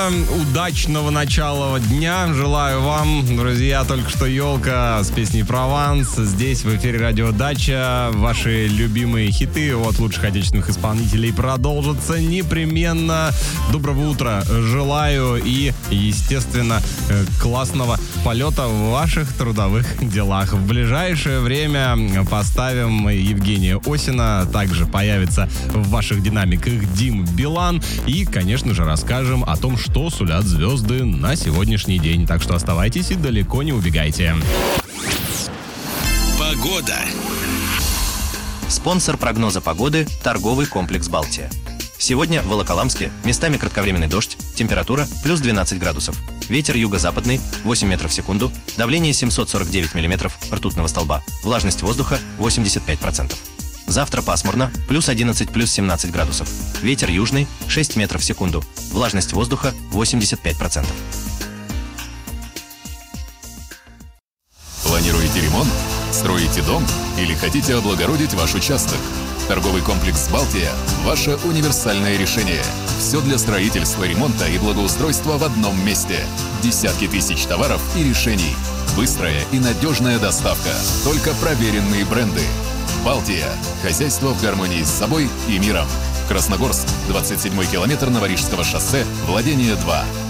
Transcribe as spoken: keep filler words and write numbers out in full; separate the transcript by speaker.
Speaker 1: утро, удачного начала дня. Желаю вам, друзья, только что елка с песней «Прованс». Здесь в эфире радио «Дача». Ваши любимые хиты от лучших отечественных исполнителей продолжатся непременно. Доброго утра желаю и, естественно, классного полета в ваших трудовых делах. В ближайшее время поставим Евгения Осина. Также появится в ваших динамиках Дим Билан. И, конечно же, расскажем о том, что сулят звезды на сегодняшний день. Так что оставайтесь и далеко не убегайте.
Speaker 2: Погода.
Speaker 3: Спонсор прогноза погоды – торговый комплекс «Балтия». Сегодня в Волоколамске местами кратковременный дождь, температура плюс двенадцать градусов. Ветер юго-западный восемь метров в секунду, давление семьсот сорок девять миллиметров ртутного столба, влажность воздуха восемьдесят пять процентов. Завтра пасмурно, плюс одиннадцать, плюс семнадцать градусов. Ветер южный шесть метров в секунду, влажность воздуха восемьдесят пять процентов.
Speaker 4: Планируете ремонт? Строите дом? Или хотите облагородить ваш участок? Торговый комплекс «Балтия» – ваше универсальное решение. Все для строительства, ремонта и благоустройства в одном месте. Десятки тысяч товаров и решений. Быстрая и надежная доставка. Только проверенные бренды. «Балтия» – хозяйство в гармонии с собой и миром. Красногорск, двадцать седьмой километр Новорижского шоссе, владение два.